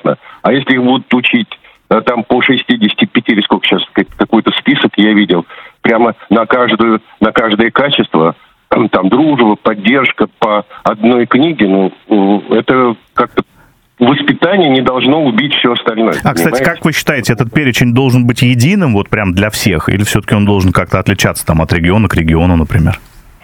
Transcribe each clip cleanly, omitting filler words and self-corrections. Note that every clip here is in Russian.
понятно. А если их будут учить там по 65 или сколько сейчас, какой-то список я видел, прямо на каждое качество, там дружба, поддержка по одной книге, это как-то воспитание не должно убить все остальное. А, кстати, как вы считаете, этот перечень должен быть единым, вот прям для всех, или все-таки он должен как-то отличаться там от региона к региону, например?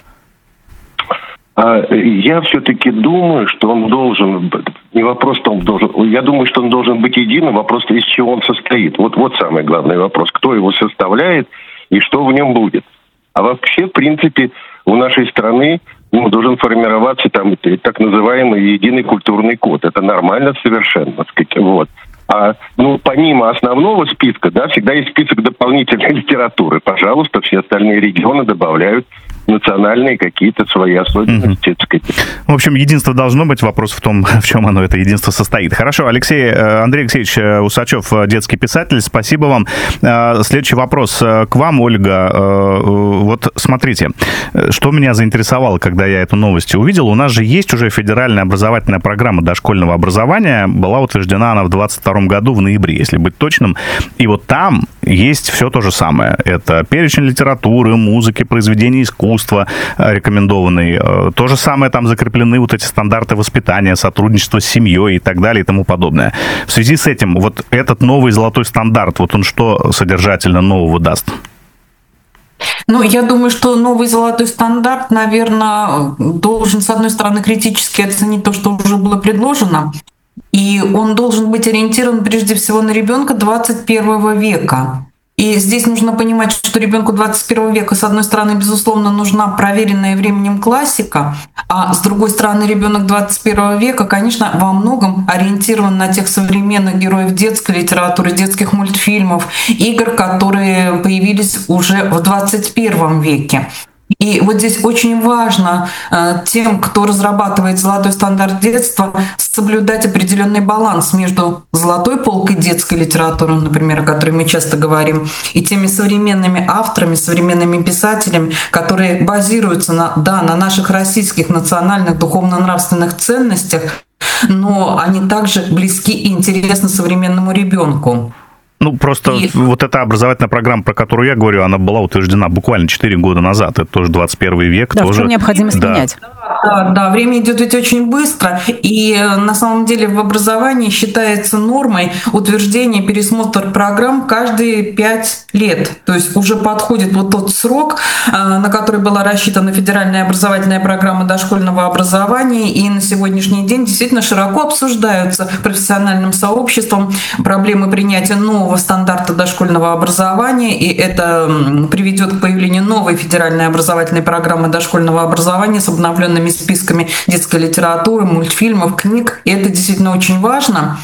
Я все-таки думаю, что он должен, не вопрос, что он должен, я думаю, что он должен быть единым, вопрос, из чего он состоит. Вот самый главный вопрос, кто его составляет и что в нем будет. А вообще, в принципе, у нашей страны должен формироваться там так называемый единый культурный код. Это нормально совершенно, так сказать, вот. А помимо основного списка, всегда есть список дополнительной литературы. Пожалуйста, все остальные регионы добавляют национальные какие-то свои особенности. В общем, единство должно быть. Вопрос в том, в чем оно, это единство, состоит. Хорошо, Андрей Алексеевич Усачев, детский писатель, спасибо вам. Следующий вопрос к вам, Ольга. Вот смотрите, что меня заинтересовало, когда я эту новость увидел. У нас же есть уже федеральная образовательная программа дошкольного образования. Была утверждена она в 2022 году, в ноябре, если быть точным. И вот там есть все то же самое. Это перечень литературы, музыки, произведений искусства, рекомендованный. То же самое там закреплены вот эти стандарты воспитания, сотрудничества с семьей и так далее и тому подобное. В связи с этим, вот этот новый золотой стандарт, вот он что содержательно нового даст? Я думаю, что новый золотой стандарт, наверное, должен, с одной стороны, критически оценить то, что уже было предложено, и он должен быть ориентирован прежде всего на ребенка 21 века. И здесь нужно понимать, что ребенку 21 века, с одной стороны, безусловно, нужна проверенная временем классика, а с другой стороны, ребенок 21 века, конечно, во многом ориентирован на тех современных героев детской литературы, детских мультфильмов, игр, которые появились уже в 21 веке. И вот здесь очень важно тем, кто разрабатывает золотой стандарт детства, соблюдать определенный баланс между золотой полкой детской литературы, например, о которой мы часто говорим, и теми современными авторами, современными писателями, которые базируются на наших российских национальных духовно-нравственных ценностях, но они также близки и интересны современному ребенку. Просто вот эта образовательная программа, про которую я говорю, она была утверждена буквально 4 года назад. Это тоже 21 век. Да, тоже... что необходимо менять. Да, время идет ведь очень быстро, и на самом деле в образовании считается нормой утверждение, пересмотр программ каждые 5 лет. То есть уже подходит вот тот срок, на который была рассчитана федеральная образовательная программа дошкольного образования, и на сегодняшний день действительно широко обсуждаются профессиональным сообществом проблемы принятия нового стандарта дошкольного образования, и это приведет к появлению новой федеральной образовательной программы дошкольного образования с обновленными списками детской литературы, мультфильмов, книг. И это действительно очень важно.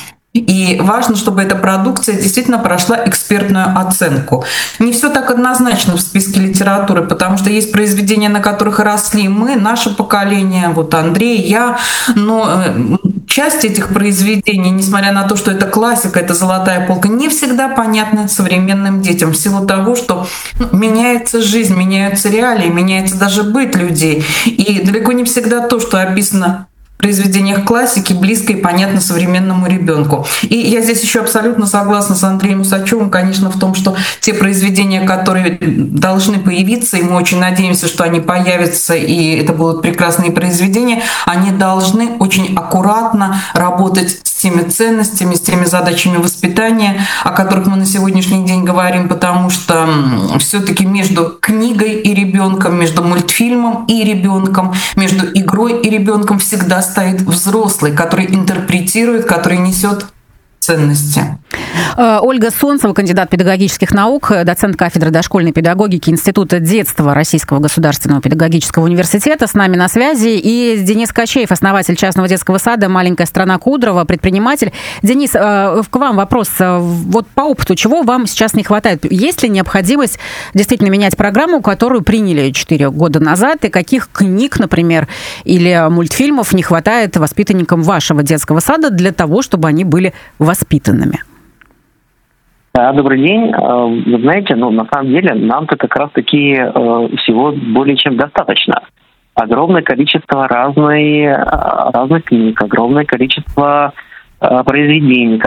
И важно, чтобы эта продукция действительно прошла экспертную оценку. Не все так однозначно в списке литературы, потому что есть произведения, на которых росли мы, наше поколение, вот Андрей, я, но часть этих произведений, несмотря на то, что это классика, это золотая полка, не всегда понятна современным детям в силу того, что меняется жизнь, меняются реалии, меняется даже быт людей. И далеко не всегда то, что описано в произведениях классики, близко и понятно современному ребенку. И я здесь еще абсолютно согласна с Андреем Усачевым, конечно, в том, что те произведения, которые должны появиться, и мы очень надеемся, что они появятся, и это будут прекрасные произведения, они должны очень аккуратно работать с теми ценностями, с теми задачами воспитания, о которых мы на сегодняшний день говорим, потому что все-таки между книгой и ребенком, между мультфильмом и ребенком, между игрой и ребенком всегда стоит взрослый, который интерпретирует, который несет ценности. Ольга Солнцева, кандидат педагогических наук, доцент кафедры дошкольной педагогики Института детства Российского государственного педагогического университета, с нами на связи. И Денис Качеев, основатель частного детского сада «Маленькая страна Кудрово», предприниматель. Денис, к вам вопрос. Вот по опыту, чего вам сейчас не хватает? Есть ли необходимость действительно менять программу, которую приняли 4 года назад? И каких книг, например, или мультфильмов не хватает воспитанникам вашего детского сада для того, чтобы они были воспитанными? Добрый день. Вы знаете, на самом деле нам-то как раз-таки всего более чем достаточно. Огромное количество разных книг, огромное количество произведений,